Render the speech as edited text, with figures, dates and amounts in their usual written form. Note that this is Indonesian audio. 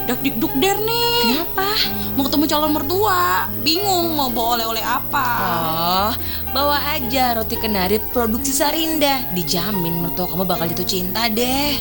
dak dikduk der nih. Kenapa? Mau ketemu calon mertua, bingung mau bawa oleh-oleh apa. Oh, bawa aja roti kenari produksi Sarinda. Dijamin mertua kamu bakal jatuh cinta deh.